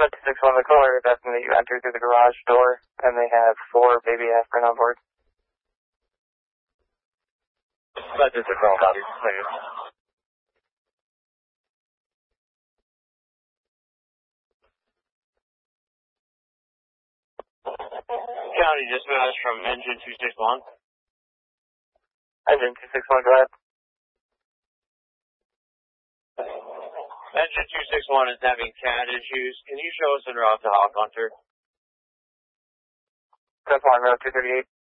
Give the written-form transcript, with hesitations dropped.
Met 261, the caller is asking that you enter through the garage door, and they have 4 baby aspirin on board. Met 261, copy. Later. County dispatch from engine 261. Engine 261, go ahead. Engine 261 is having CAD issues. Can you show us en route to Hawk Hunter? That's on route 238.